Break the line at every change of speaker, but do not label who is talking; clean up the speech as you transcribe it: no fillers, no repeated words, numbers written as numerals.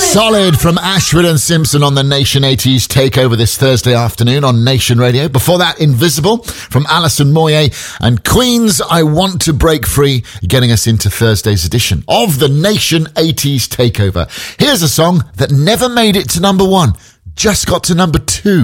Solid from Ashford and Simpson on the Nation 80s takeover this Thursday afternoon on Nation Radio. Before that, Invisible from Alison Moyet and Queen's I Want to Break Free, getting us into Thursday's edition of the Nation 80s takeover. Here's a song that never made it to number one, just got to number 2.